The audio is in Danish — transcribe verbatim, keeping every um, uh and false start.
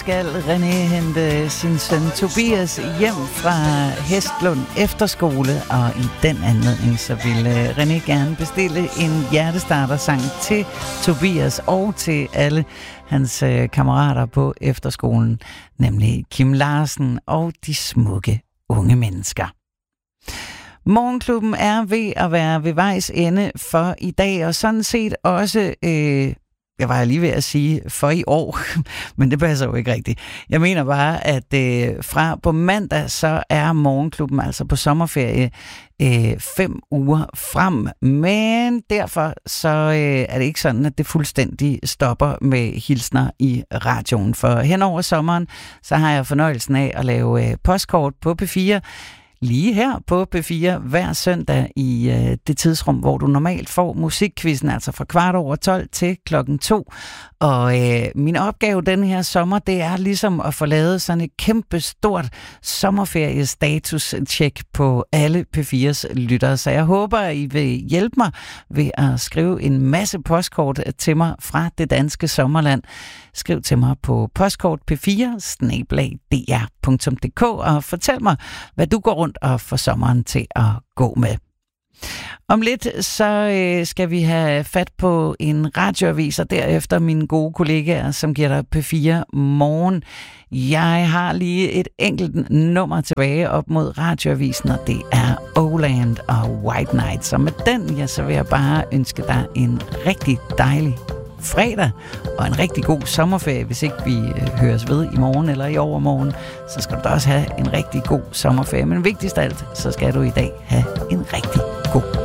skal René hente sin søn Tobias hjem fra Hestlund Efterskole, og i den anledning så ville René gerne bestille en hjertestartersang til Tobias og til alle hans øh, kammerater på efterskolen, nemlig Kim Larsen og de smukke unge mennesker. Morgenklubben er ved at være ved vejs ende for i dag, og sådan set også... Øh, Jeg var lige ved at sige for i år, men det passer jo ikke rigtigt. Jeg mener bare, at øh, fra på mandag, så er Morgenklubben altså på sommerferie øh, fem uger frem. Men derfor så øh, er det ikke sådan, at det fuldstændig stopper med hilsner i radioen. For hen over sommeren, så har jeg fornøjelsen af at lave øh, postkort på P fire, lige her på P fire hver søndag i øh, det tidsrum, hvor du normalt får musikquizzen, altså fra kvart over tolv til klokken to. Og øh, min opgave den her sommer, det er ligesom at få lavet sådan et kæmpe stort sommerferiestatus-tjek på alle P fires lyttere. Så jeg håber, at I vil hjælpe mig ved at skrive en masse postkort til mig fra det danske sommerland. Skriv til mig på postkort p fire snabel-a d r punktum d k og fortæl mig, hvad du går rundt og får sommeren til at gå med. Om lidt så øh, skal vi have fat på en radioavis, og derefter mine gode kollegaer, som giver dig P fire morgen. Jeg har lige et enkelt nummer tilbage op mod radioavisen, og det er Oland og White Night. Så med den, ja, så vil jeg bare ønske dig en rigtig dejlig fredag og en rigtig god sommerferie. Hvis ikke vi øh, høres ved i morgen eller i overmorgen, så skal du da også have en rigtig god sommerferie. Men vigtigst af alt, så skal du i dag have en rigtig god